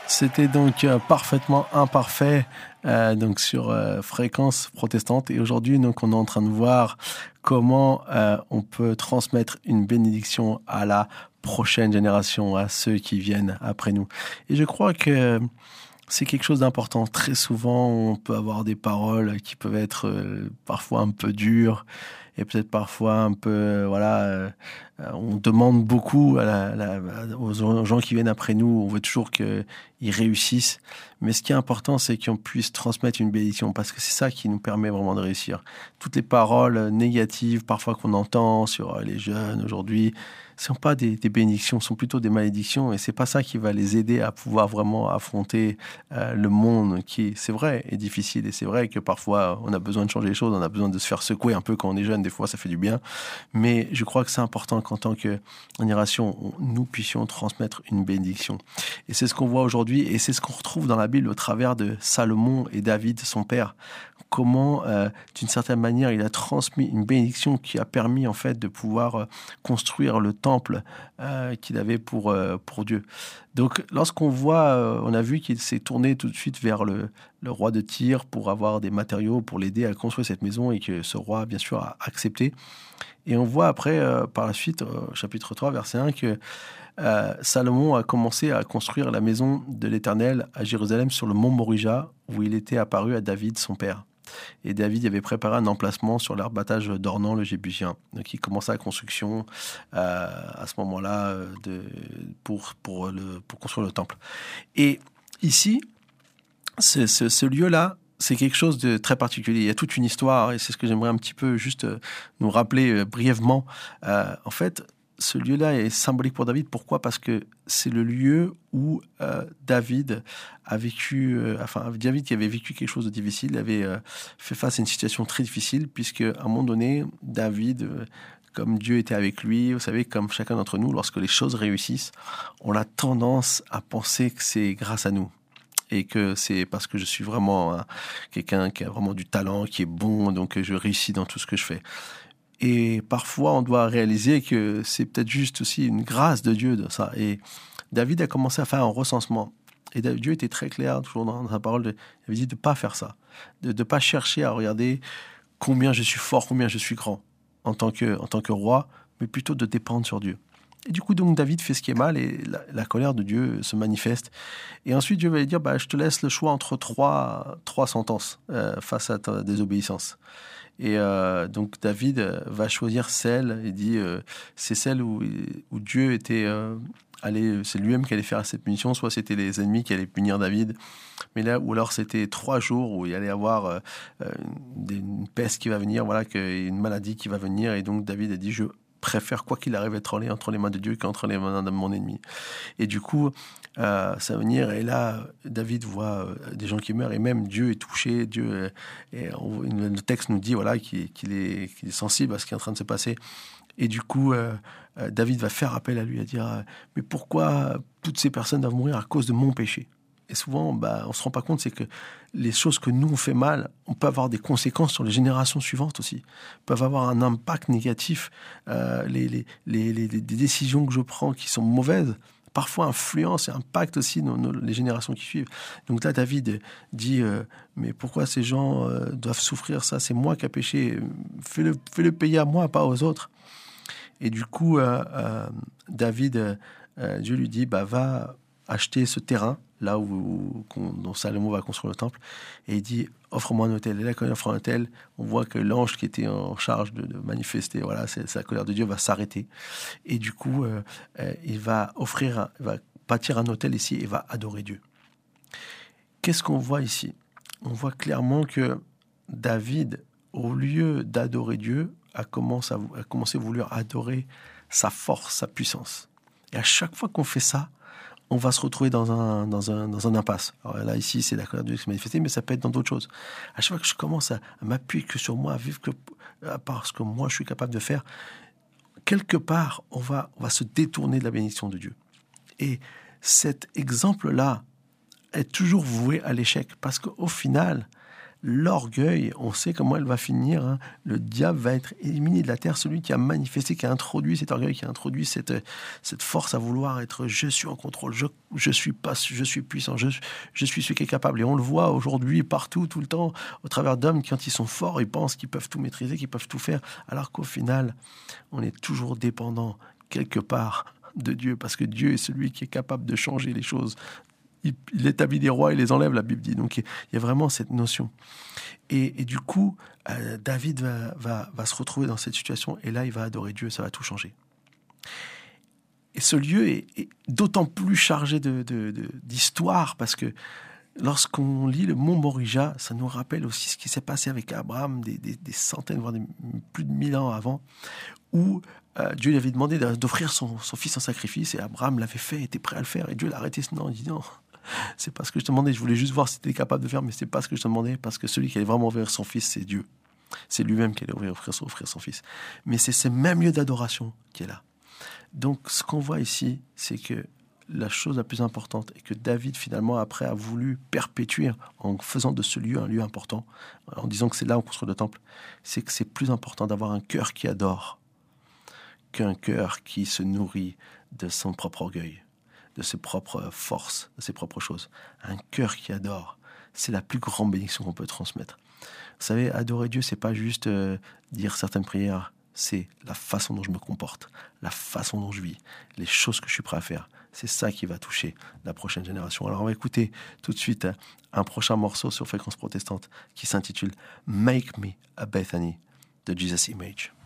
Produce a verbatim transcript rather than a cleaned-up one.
C'était donc euh, parfaitement imparfait euh, donc sur euh, Fréquence Protestante. Et aujourd'hui, donc, on est en train de voir comment euh, on peut transmettre une bénédiction à la prochaine génération, à ceux qui viennent après nous. Et je crois que c'est quelque chose d'important. Très souvent, on peut avoir des paroles qui peuvent être euh, parfois un peu dures et peut-être parfois un peu, euh, voilà, euh, on demande beaucoup à la, la, aux gens qui viennent après nous, on veut toujours qu'ils réussissent. Mais ce qui est important, c'est qu'on puisse transmettre une bénédiction parce que c'est ça qui nous permet vraiment de réussir. Toutes les paroles négatives, parfois qu'on entend sur les jeunes aujourd'hui, ne sont pas des, des bénédictions, sont plutôt des malédictions. Et c'est pas ça qui va les aider à pouvoir vraiment affronter euh, le monde qui, c'est vrai, est difficile. Et c'est vrai que parfois, on a besoin de changer les choses, on a besoin de se faire secouer un peu quand on est jeune. Des fois, ça fait du bien. Mais je crois que c'est important qu'en tant que génération, on, nous puissions transmettre une bénédiction. Et c'est ce qu'on voit aujourd'hui. Et c'est ce qu'on retrouve dans la Bible au travers de Salomon et David, son père. Comment, euh, d'une certaine manière, il a transmis une bénédiction qui a permis en fait de pouvoir euh, construire le temple euh, qu'il avait pour euh, pour Dieu. Donc, lorsqu'on voit, euh, on a vu qu'il s'est tourné tout de suite vers le, le roi de Tyr pour avoir des matériaux pour l'aider à construire cette maison et que ce roi, bien sûr, a accepté. Et on voit après, euh, par la suite, euh, chapitre trois, verset un, que euh, Salomon a commencé à construire la maison de l'Éternel à Jérusalem sur le mont Morija où il était apparu à David, son père. Et David avait préparé un emplacement sur l'arbattage d'Ornan le Jébusien. Donc il commença la construction euh, à ce moment-là euh, de, pour, pour, le, pour construire le temple. Et ici, ce, ce, ce lieu-là, c'est quelque chose de très particulier. Il y a toute une histoire, et c'est ce que j'aimerais un petit peu juste euh, nous rappeler euh, brièvement. Euh, en fait, ce lieu-là est symbolique pour David. Pourquoi ? Parce que c'est le lieu où euh, David a vécu, euh, enfin David qui avait vécu quelque chose de difficile, il avait euh, fait face à une situation très difficile, puisque à un moment donné, David, euh, comme Dieu était avec lui, vous savez, comme chacun d'entre nous, lorsque les choses réussissent, on a tendance à penser que c'est grâce à nous. Et que c'est parce que je suis vraiment hein, quelqu'un qui a vraiment du talent, qui est bon, donc je réussis dans tout ce que je fais. Et parfois, on doit réaliser que c'est peut-être juste aussi une grâce de Dieu de ça. Et David a commencé à faire un recensement. Et Dieu était très clair, toujours dans sa parole, de, il avait dit de ne pas faire ça. De ne pas chercher à regarder combien je suis fort, combien je suis grand en tant que, en tant que roi, mais plutôt de dépendre sur Dieu. Et du coup, donc, David fait ce qui est mal et la, la colère de Dieu se manifeste. Et ensuite, Dieu va lui dire, bah, je te laisse le choix entre trois, trois sentences euh, face à ta désobéissance. Et euh, donc David va choisir celle, il dit euh, c'est celle où, où Dieu était euh, allé, c'est lui-même qui allait faire cette punition, soit c'était les ennemis qui allaient punir David, mais là ou alors c'était trois jours où il allait avoir euh, une peste qui va venir, voilà, une maladie qui va venir, et donc David a dit je préfère quoi qu'il arrive être entre les mains de Dieu qu'entre les mains de mon ennemi. Et du coup, euh, ça va venir, et là, David voit euh, des gens qui meurent, et même Dieu est touché, Dieu, euh, et on, le texte nous dit voilà, qu'il, qu'il, est, qu'il est sensible à ce qui est en train de se passer. Et du coup, euh, euh, David va faire appel à lui, à dire euh, mais pourquoi toutes ces personnes doivent mourir à cause de mon péché ? Et souvent, bah, on ne se rend pas compte, c'est que les choses que nous, on fait mal, on peut avoir des conséquences sur les générations suivantes aussi. Peuvent avoir un impact négatif. Euh, les, les, les, les, les décisions que je prends qui sont mauvaises, parfois influencent et impactent aussi nos, nos, les générations qui suivent. Donc là, David dit, euh, mais pourquoi ces gens euh, doivent souffrir ça ? C'est moi qui ai péché. Fais-le, fais-le payer à moi, pas aux autres. Et du coup, euh, euh, David, euh, Dieu lui dit, bah, va acheter ce terrain, là où, où dont Salomon va construire le temple, et il dit offre-moi un autel. Et là, quand il offre un autel, on voit que l'ange qui était en charge de, de manifester, voilà, c'est, c'est la colère de Dieu, va s'arrêter. Et du coup, euh, euh, il va offrir, un, il va bâtir un autel ici et va adorer Dieu. Qu'est-ce qu'on voit ici ? On voit clairement que David, au lieu d'adorer Dieu, a commencé à, a commencé à vouloir adorer sa force, sa puissance. Et à chaque fois qu'on fait ça, on va se retrouver dans un, dans un, dans un impasse. Alors là, ici, c'est la colère de Dieu qui se manifeste, mais ça peut être dans d'autres choses. À chaque fois que je commence à, à m'appuyer que sur moi, à vivre que, à part ce que moi, je suis capable de faire, quelque part, on va, on va se détourner de la bénédiction de Dieu. Et cet exemple-là est toujours voué à l'échec, parce qu'au final, l'orgueil, on sait comment elle va finir. Hein. Le diable va être éliminé de la terre, celui qui a manifesté, qui a introduit cet orgueil, qui a introduit cette, cette force à vouloir être « je suis en contrôle, je, je, suis, pas, je suis puissant, je, je suis celui qui est capable ». Et on le voit aujourd'hui, partout, tout le temps, au travers d'hommes qui, quand ils sont forts, ils pensent qu'ils peuvent tout maîtriser, qu'ils peuvent tout faire, alors qu'au final, on est toujours dépendant, quelque part, de Dieu, parce que Dieu est celui qui est capable de changer les choses. Il, il établit des rois et les enlève, la Bible dit. Donc, il y a vraiment cette notion. Et, et du coup, euh, David va, va, va se retrouver dans cette situation, et là, il va adorer Dieu, ça va tout changer. Et ce lieu est, est d'autant plus chargé de, de, de, d'histoire, parce que lorsqu'on lit le mont Morija, ça nous rappelle aussi ce qui s'est passé avec Abraham des, des, des centaines, voire des, plus de mille ans avant, où euh, Dieu lui avait demandé d'offrir son, son fils en sacrifice, et Abraham l'avait fait, était prêt à le faire, et Dieu l'a arrêté. Non, il dit non, c'est pas ce que je te demandais, je voulais juste voir si tu étais capable de faire, mais c'est pas ce que je te demandais, parce que celui qui allait vraiment offrir son fils, c'est Dieu. C'est lui-même qui allait offrir, offrir son fils. Mais c'est ce même lieu d'adoration qui est là. Donc, ce qu'on voit ici, c'est que la chose la plus importante, et que David, finalement, après, a voulu perpétuer en faisant de ce lieu un lieu important, en disant que c'est là où on construit le temple, c'est que c'est plus important d'avoir un cœur qui adore qu'un cœur qui se nourrit de son propre orgueil, de ses propres forces, de ses propres choses. Un cœur qui adore, c'est la plus grande bénédiction qu'on peut transmettre. Vous savez, adorer Dieu, c'est pas juste euh, dire certaines prières, c'est la façon dont je me comporte, la façon dont je vis, les choses que je suis prêt à faire. C'est ça qui va toucher la prochaine génération. Alors on va écouter tout de suite un prochain morceau sur Fréquence Protestante qui s'intitule « Make Me a Bethany » de Jesus Image.